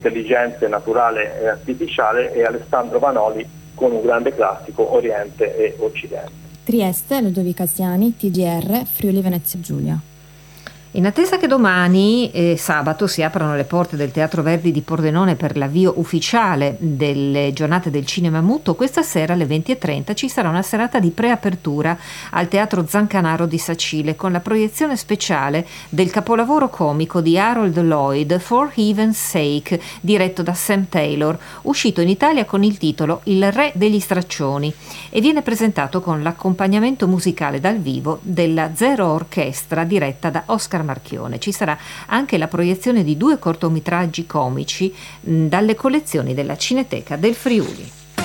intelligente, naturale e artificiale, e Alessandro Vanoli con un grande classico, Oriente e Occidente. Trieste, Ludovico Asiani, TGR, Friuli Venezia Giulia. In attesa che domani, sabato, si aprano le porte del Teatro Verdi di Pordenone per l'avvio ufficiale delle giornate del cinema muto, questa sera alle 20:30 ci sarà una serata di preapertura al Teatro Zancanaro di Sacile con la proiezione speciale del capolavoro comico di Harold Lloyd, For Heaven's Sake, diretto da Sam Taylor, uscito in Italia con il titolo Il Re degli Straccioni, e viene presentato con l'accompagnamento musicale dal vivo della Zero Orchestra diretta da Oscar Marchione. Ci sarà anche la proiezione di 2 cortometraggi comici dalle collezioni della Cineteca del Friuli.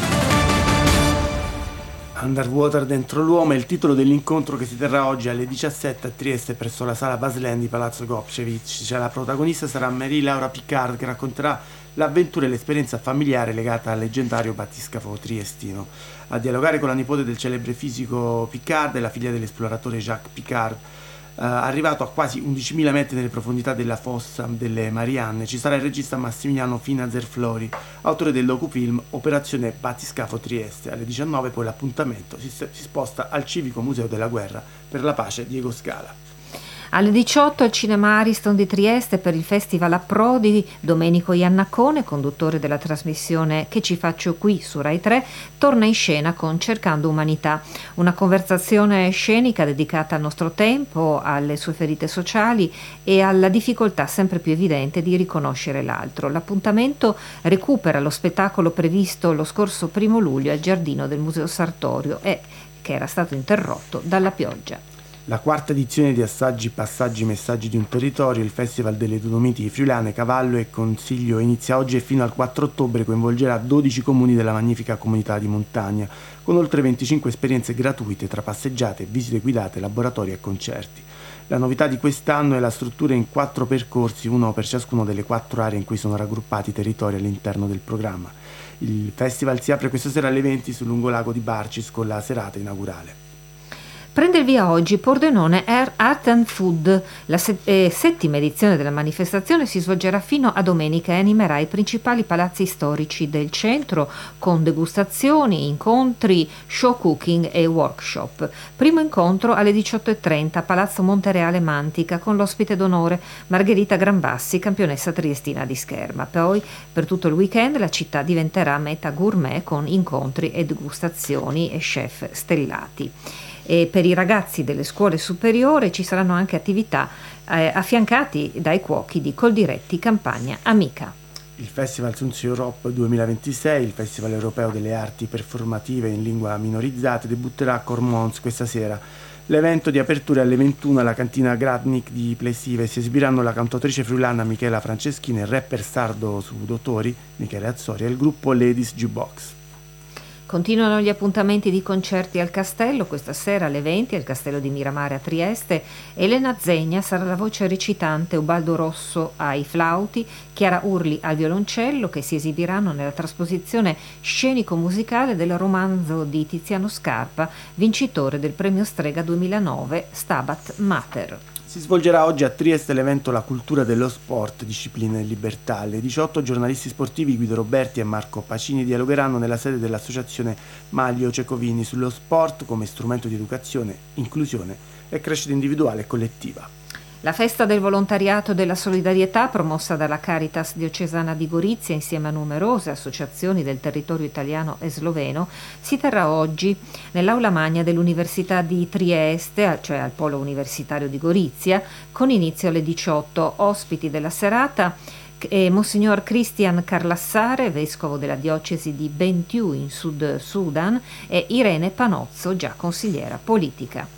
Underwater dentro l'uomo è il titolo dell'incontro che si terrà oggi alle 17 a Trieste presso la sala Baslen di Palazzo Gopcevic. La protagonista sarà Marie Laura Picard, che racconterà l'avventura e l'esperienza familiare legata al leggendario battiscafo triestino. A dialogare con la nipote del celebre fisico Picard e la figlia dell'esploratore Jacques Picard, arrivato a quasi 11.000 metri nelle profondità della fossa delle Marianne, ci sarà il regista Massimiliano Finazer-Flori, autore del docufilm Operazione Battiscafo Trieste. Alle 19 poi l'appuntamento si sposta al Civico Museo della Guerra per la Pace Diego Scala. Alle 18 al Cinema Ariston di Trieste per il Festival Approdi, Domenico Iannacone, conduttore della trasmissione Che ci faccio qui su Rai 3, torna in scena con Cercando Umanità, una conversazione scenica dedicata al nostro tempo, alle sue ferite sociali e alla difficoltà sempre più evidente di riconoscere l'altro. L'appuntamento recupera lo spettacolo previsto lo scorso 1 luglio al giardino del Museo Sartorio e che era stato interrotto dalla pioggia. La 4ª edizione di Assaggi, Passaggi, Messaggi di un Territorio, il Festival delle Dolomiti Friulane, Cavallo e Consiglio, inizia oggi e fino al 4 ottobre coinvolgerà 12 comuni della magnifica comunità di montagna, con oltre 25 esperienze gratuite tra passeggiate, visite guidate, laboratori e concerti. La novità di quest'anno è la struttura in 4 percorsi, uno per ciascuno delle 4 aree in cui sono raggruppati i territori all'interno del programma. Il festival si apre questa sera alle 20 sul lungolago di Barcis con la serata inaugurale. Prende il via oggi Pordenone Art and Food. La 7ª edizione della manifestazione si svolgerà fino a domenica e animerà i principali palazzi storici del centro con degustazioni, incontri, show cooking e workshop. Primo incontro alle 18:30 a Palazzo Montereale Mantica con l'ospite d'onore Margherita Granbassi, campionessa triestina di scherma. Poi per tutto il weekend la città diventerà meta gourmet con incontri e degustazioni e chef stellati. E per i ragazzi delle scuole superiori ci saranno anche attività affiancati dai cuochi di Coldiretti Campagna Amica. Il Festival Sunz Europe 2026, il Festival Europeo delle Arti Performative in Lingua Minorizzata, debutterà a Cormons questa sera. L'evento di apertura è alle 21 alla cantina Gradnik di Plessive. Si esibiranno la cantautrice friulana Michela Franceschini e il rapper sardo su Dottori, Michele Azzori, e il gruppo Ladies Jukebox. Continuano gli appuntamenti di concerti al Castello. Questa sera alle 20 al Castello di Miramare a Trieste Elena Zegna sarà la voce recitante, Ubaldo Rosso ai flauti, Chiara Urli al violoncello, che si esibiranno nella trasposizione scenico-musicale del romanzo di Tiziano Scarpa, vincitore del premio Strega 2009 Stabat Mater. Si svolgerà oggi a Trieste l'evento La cultura dello sport, discipline e libertà. Alle 18 giornalisti sportivi Guido Roberti e Marco Pacini dialogheranno nella sede dell'associazione Maglio Cecovini sullo sport come strumento di educazione, inclusione e crescita individuale e collettiva. La festa del volontariato e della solidarietà, promossa dalla Caritas diocesana di Gorizia insieme a numerose associazioni del territorio italiano e sloveno, si terrà oggi nell'aula magna dell'Università di Trieste, cioè al Polo Universitario di Gorizia, con inizio alle 18. Ospiti della serata Monsignor Christian Carlassare, vescovo della diocesi di Bentiu in Sud Sudan, e Irene Panozzo, già consigliera politica.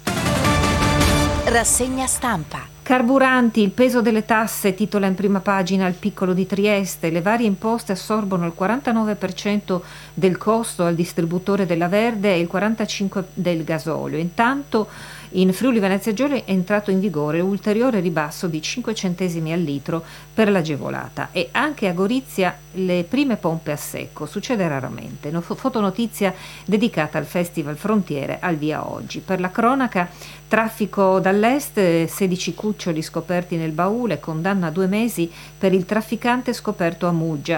Rassegna stampa. Carburanti, il peso delle tasse, titola in prima pagina il Piccolo di Trieste. Le varie imposte assorbono il 49% del costo al distributore della Verde e il 45% del gasolio. Intanto In Friuli Venezia Giulia è entrato in vigore ulteriore ribasso di 5 centesimi al litro per l'agevolata, e anche a Gorizia le prime pompe a secco. Succede raramente. Fotonotizia dedicata al Festival Frontiere al via oggi. Per la cronaca, traffico dall'est, 16 cuccioli scoperti nel baule, condanna a 2 mesi per il trafficante scoperto a Muggia.